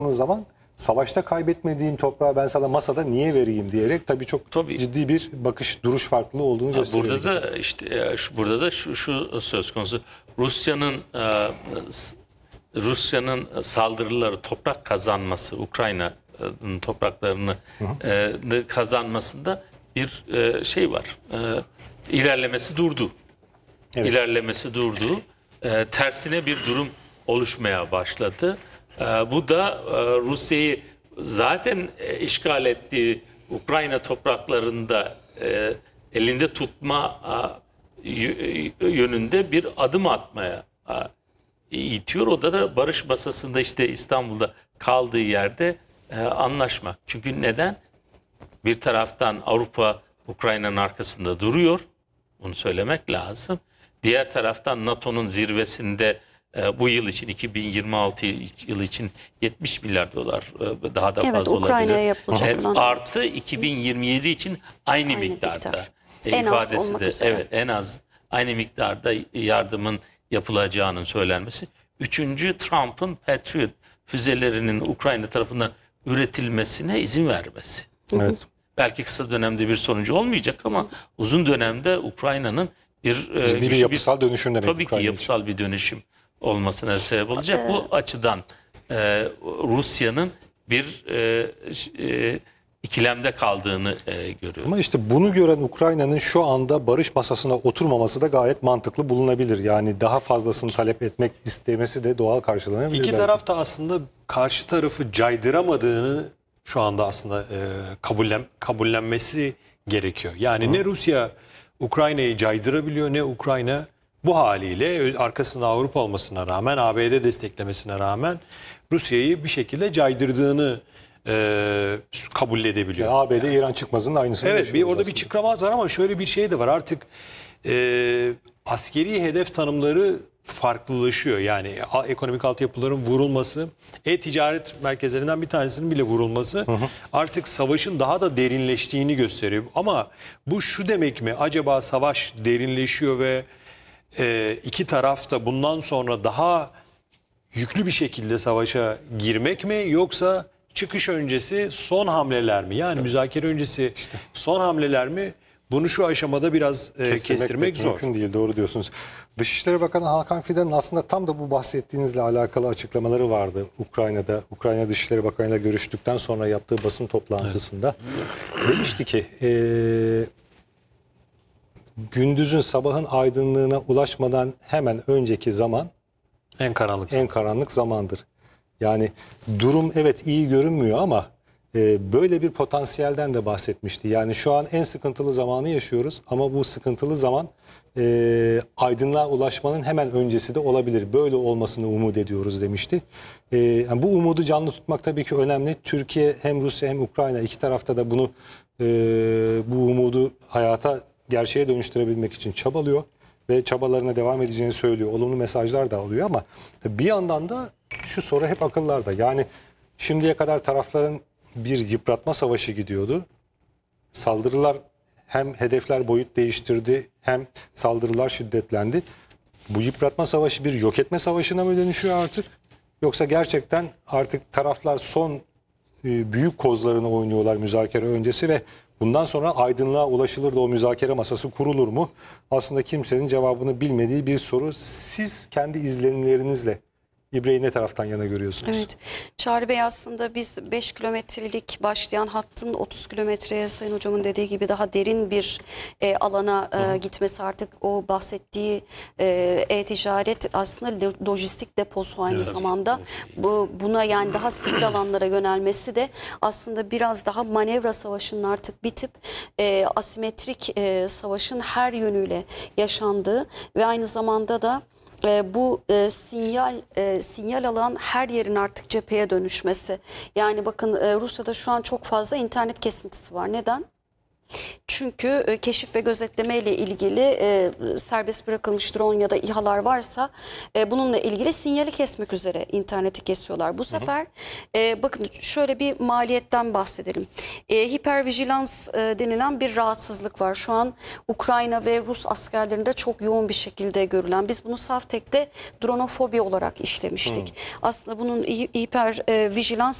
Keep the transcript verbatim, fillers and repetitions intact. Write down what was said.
zaman savaşta kaybetmediğim toprağı ben sana masada niye vereyim diyerek tabii çok Tabii. ciddi bir bakış, duruş farklılığı olduğunu gösteriyor. Burada da işte şu, burada da şu, şu söz konusu. Rusya'nın e, Rusya'nın saldırıları, toprak kazanması, Ukrayna'nın topraklarını e, kazanmasında bir e, şey var. E, ilerlemesi durdu. Evet. İlerlemesi durdu. E, tersine bir durum oluşmaya başladı. E, bu da e, Rusya'yı zaten e, işgal ettiği Ukrayna topraklarında e, elinde tutma e, yönünde bir adım atmaya e, itiyor. O da da barış masasında işte İstanbul'da kaldığı yerde e, anlaşmak. Çünkü neden? Bir taraftan Avrupa Ukrayna'nın arkasında duruyor. Bunu söylemek lazım. Diğer taraftan NATO'nun zirvesinde e, bu yıl için iki bin yirmi altı yılı için yetmiş milyar dolar e, daha da evet, fazla Ukrayna'ya olabilir. yapılacak E, olan. artı iki bin yirmi yedi için aynı, Aynı miktarda. miktar. E, En az ifadesi olmak de üzere. evet en az aynı miktarda yardımın yapılacağının söylenmesi. Üçüncü, Trump'ın Patriot füzelerinin Ukrayna tarafından üretilmesine izin vermesi. Evet. Belki kısa dönemde bir sonucu olmayacak ama uzun dönemde Ukrayna'nın bir e, Ciddi bir güçlü yapısal dönüşüm demek tabii ki Ukrayna için. yapısal bir dönüşüm olmasına sebep olacak. Bu açıdan e, Rusya'nın bir e, e, ikilemde kaldığını e, görüyorum. Ama işte bunu gören Ukrayna'nın şu anda barış masasına oturmaması da gayet mantıklı bulunabilir. Yani daha fazlasını talep etmek istemesi de doğal karşılanabilir. İki belki. taraf da aslında karşı tarafı caydıramadığını şu anda aslında e, kabullen, kabullenmesi gerekiyor. Yani Hı. ne Rusya Ukrayna'yı caydırabiliyor ne Ukrayna bu haliyle arkasında Avrupa olmasına rağmen A B D desteklemesine rağmen Rusya'yı bir şekilde caydırdığını e, kabul edebiliyor. Yani A B D İran çıkmazının aynısını Evet, bir düşünüyoruz orada aslında. bir çıkramaz var ama şöyle bir şey de var artık e, askeri hedef tanımları farklılaşıyor. Yani a- ekonomik altyapıların vurulması, e-ticaret merkezlerinden bir tanesinin bile vurulması hı hı. artık savaşın daha da derinleştiğini gösteriyor. Ama bu şu demek mi? Acaba savaş derinleşiyor ve e, iki taraf da bundan sonra daha yüklü bir şekilde savaşa girmek mi yoksa çıkış öncesi son hamleler mi? Yani evet. müzakere öncesi işte. son hamleler mi? Bunu şu aşamada biraz e, Kestirmek, kestirmek zor. Mümkün değil, doğru diyorsunuz. Dışişleri Bakanı Hakan Fidan'ın aslında tam da bu bahsettiğinizle alakalı açıklamaları vardı. Ukrayna'da, Ukrayna Dışişleri Bakanı'yla görüştükten sonra yaptığı basın toplantısında. Evet. Demişti ki e, gündüzün sabahın aydınlığına ulaşmadan hemen önceki zaman en karanlık en karanlık zamandır. Yani durum evet iyi görünmüyor ama e, böyle bir potansiyelden de bahsetmişti. Yani şu an en sıkıntılı zamanı yaşıyoruz ama bu sıkıntılı zaman e, aydınlığa ulaşmanın hemen öncesi de olabilir. Böyle olmasını umut ediyoruz demişti. E, yani bu umudu canlı tutmak tabii ki önemli. Türkiye hem Rusya hem Ukrayna iki tarafta da bunu e, bu umudu hayata, gerçeğe dönüştürebilmek için çabalıyor ve çabalarına devam edeceğini söylüyor. Olumlu mesajlar da alıyor ama bir yandan da şu soru hep akıllarda. Yani şimdiye kadar tarafların bir yıpratma savaşı gidiyordu. Saldırılar hem hedefler boyut değiştirdi hem saldırılar şiddetlendi. Bu yıpratma savaşı bir yok etme savaşına mı dönüşüyor artık? Yoksa gerçekten artık taraflar son e, büyük kozlarını oynuyorlar müzakere öncesi ve bundan sonra aydınlığa ulaşılır da o müzakere masası kurulur mu? Aslında kimsenin cevabını bilmediği bir soru. Siz kendi izlenimlerinizle İbre'yi ne taraftan yana görüyorsunuz? Evet. Çağrı Bey, aslında biz beş kilometrelik başlayan hattın otuz kilometreye, Sayın Hocamın dediği gibi daha derin bir e, alana e, gitmesi, artık o bahsettiği e-ticaret aslında lojistik deposu aynı evet. zamanda. Bu, buna yani daha sivil alanlara yönelmesi de aslında biraz daha manevra savaşının artık bitip e, asimetrik e, savaşın her yönüyle yaşandığı ve aynı zamanda da E, bu e, sinyal e, sinyal alan her yerin artık cepheye dönüşmesi. Yani bakın e, Rusya'da şu an çok fazla internet kesintisi var. Neden? Çünkü e, keşif ve gözetleme ile ilgili e, serbest bırakılmış drone ya da İHA'lar varsa e, bununla ilgili sinyali kesmek üzere interneti kesiyorlar. Bu sefer e, bakın şöyle bir maliyetten bahsedelim. E, hipervijilans e, denilen bir rahatsızlık var. Şu an Ukrayna ve Rus askerlerinde çok yoğun bir şekilde görülen. Biz bunu Savtek'te dronofobi olarak işlemiştik. Aslında bunun hi- hipervijilans